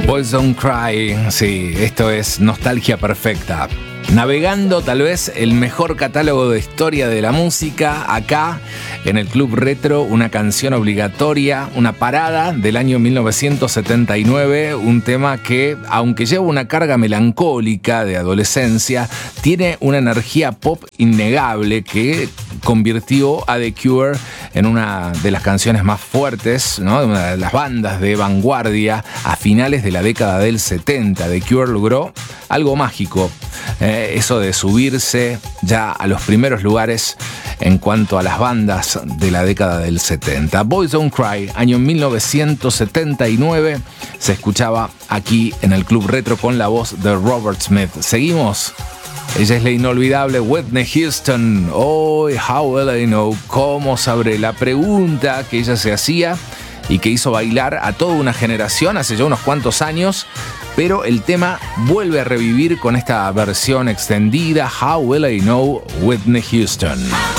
Boys Don't Cry, sí, esto es nostalgia perfecta. Navegando tal vez el mejor catálogo de historia de la música, acá en el Club Retro, una canción obligatoria, una parada del año 1979, un tema que, aunque lleva una carga melancólica de adolescencia, tiene una energía pop innegable que convirtió a The Cure en una de las canciones más fuertes, ¿no? De una de las bandas de vanguardia a finales de la década del 70. The Cure logró algo mágico, eso de subirse ya a los primeros lugares en cuanto a las bandas de la década del 70. Boys Don't Cry, año 1979, se escuchaba aquí en el Club Retro con la voz de Robert Smith. Seguimos. Ella es la inolvidable Whitney Houston. Oh, how will I know? ¿Cómo sabré? La pregunta que ella se hacía y que hizo bailar a toda una generación hace ya unos cuantos años, pero el tema vuelve a revivir con esta versión extendida. How will I know? Whitney Houston.